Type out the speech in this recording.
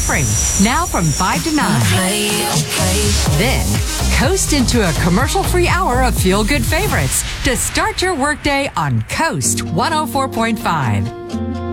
free. Now from 5 to 9. Then, coast into a commercial-free hour of feel-good favorites to start your workday on Coast 104.5.